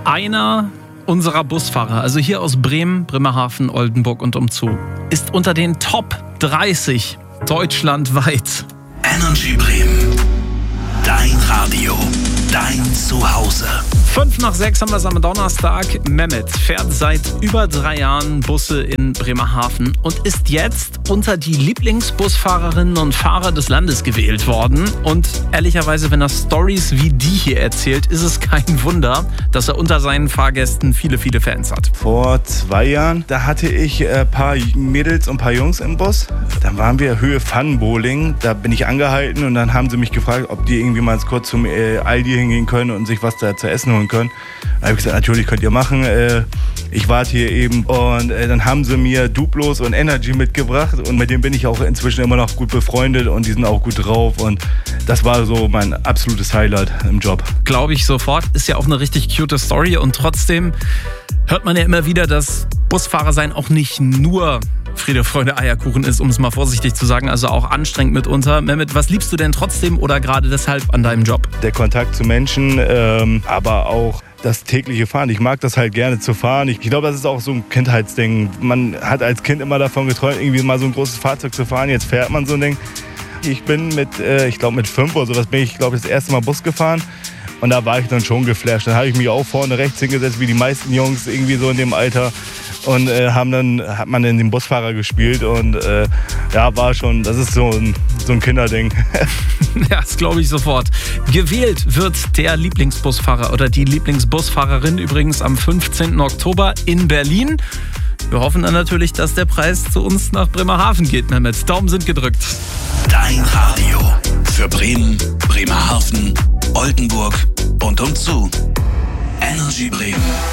Einer unserer Busfahrer, also hier aus Bremen, Bremerhaven, Oldenburg und umzu, ist unter den Top 30 deutschlandweit. Energy Bremen. Dein Radio. Dein Zuhause. 5:05 haben wir es am Donnerstag. Mehmet fährt seit über 3 Jahren Busse in Bremerhaven und ist jetzt unter die Lieblingsbusfahrerinnen und Fahrer des Landes gewählt worden. Und ehrlicherweise, wenn er Storys wie die hier erzählt, ist es kein Wunder, dass er unter seinen Fahrgästen viele, viele Fans hat. Vor 2 Jahren, da hatte ich ein paar Mädels und ein paar Jungs im Bus. Dann waren wir Höhe Fun-Bowling. Da bin ich angehalten und dann haben sie mich gefragt, ob die irgendwie mal kurz zum Aldi hingehen können und sich was da zu essen holen können. Da habe ich gesagt, natürlich könnt ihr machen. Ich warte hier eben. Und dann haben sie mir Duplos und Energy mitgebracht. Und mit denen bin ich auch inzwischen immer noch gut befreundet und die sind auch gut drauf. Und das war so mein absolutes Highlight im Job. Glaube ich sofort. Ist ja auch eine richtig cute Story. Und trotzdem hört man ja immer wieder, dass Busfahrer sein auch nicht nur Friede, Freude, Eierkuchen ist, um es mal vorsichtig zu sagen, also auch anstrengend mitunter. Mehmet, was liebst du denn trotzdem oder gerade deshalb an deinem Job? Der Kontakt zu Menschen, aber auch das tägliche Fahren. Ich mag das halt gerne zu fahren. Ich glaube, das ist auch so ein Kindheitsding. Man hat als Kind immer davon geträumt, irgendwie mal so ein großes Fahrzeug zu fahren. Jetzt fährt man so ein Ding. Ich bin mit 5 oder sowas bin ich, glaube ich, das erste Mal Bus gefahren. Und da war ich dann schon geflasht. Dann habe ich mich auch vorne rechts hingesetzt, wie die meisten Jungs irgendwie so in dem Alter. Und hat man in den Busfahrer gespielt und war schon, das ist so ein Kinderding. Ja, das glaube ich sofort. Gewählt wird der Lieblingsbusfahrer oder die Lieblingsbusfahrerin übrigens am 15. Oktober in Berlin. Wir hoffen dann natürlich, dass der Preis zu uns nach Bremerhaven geht, Mehmet. Daumen sind gedrückt. Dein Radio. Für Bremen, Bremerhaven, Oldenburg und umzu. Energy Bremen.